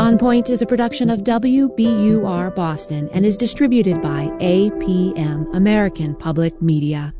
On Point is a production of WBUR Boston and is distributed by APM, American Public Media.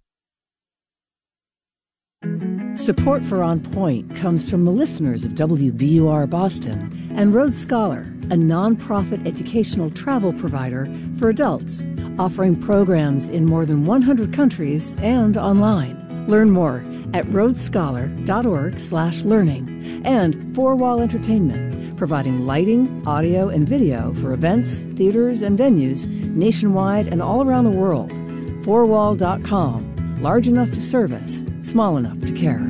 Support for On Point comes from the listeners of WBUR Boston and Road Scholar, a nonprofit educational travel provider for adults, offering programs in more than 100 countries and online. Learn more at roadscholar.org/learning. And Four Wall Entertainment, providing lighting, audio, and video for events, theaters, and venues nationwide and all around the world. Fourwall.com, large enough to service, small enough to care.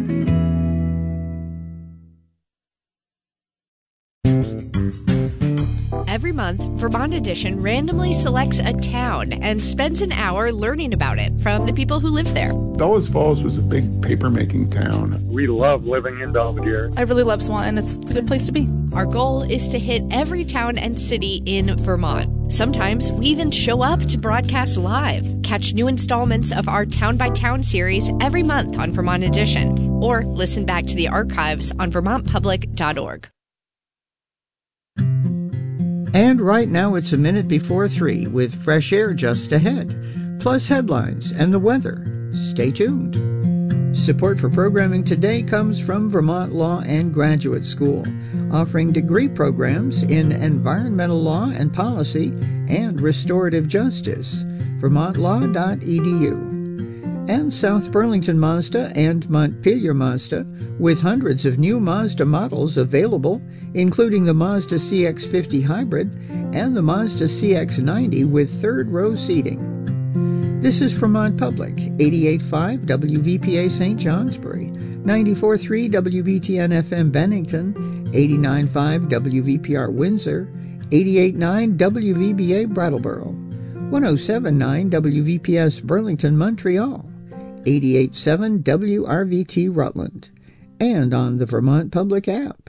Every month, Vermont Edition randomly selects a town and spends an hour learning about it from the people who live there. Bellows Falls was a big paper-making town. We love living in Belvedere. I really love Swanton. It's a good place to be. Our goal is to hit every town and city in Vermont. Sometimes we even show up to broadcast live. Catch new installments of our Town by Town series every month on Vermont Edition, or listen back to the archives on vermontpublic.org. And right now it's 3:01 with fresh air just ahead, plus headlines and the weather. Stay tuned. Support for programming today comes from Vermont Law and Graduate School, offering degree programs in environmental law and policy and restorative justice. vermontlaw.edu. And South Burlington Mazda and Montpelier Mazda, with hundreds of new Mazda models available, including the Mazda CX-50 Hybrid and the Mazda CX-90 with third-row seating. This is Vermont Public, 88.5 WVPA St. Johnsbury, 94.3 WBTN-FM Bennington, 89.5 WVPR Windsor, 88.9 WVBA Brattleboro, 107.9 WVPS Burlington, Montreal, 88.7 WRVT Rutland, and on the Vermont Public app.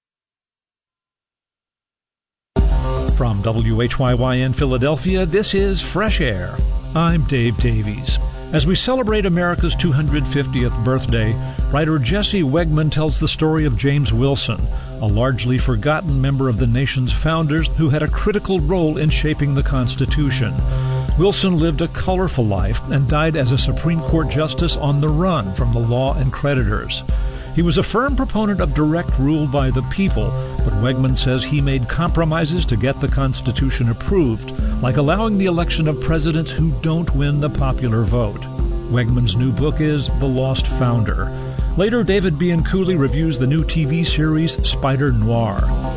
From WHYY in Philadelphia, this is Fresh Air. I'm Dave Davies. As we celebrate America's 250th birthday, writer Jesse Wegman tells the story of James Wilson, a largely forgotten member of the nation's founders who had a critical role in shaping the Constitution. Wilson lived a colorful life and died as a Supreme Court justice on the run from the law and creditors. He was a firm proponent of direct rule by the people, but Wegman says he made compromises to get the Constitution approved, like allowing the election of presidents who don't win the popular vote. Wegman's new book is The Lost Founder. Later, David Bianculli reviews the new TV series Spider Noir.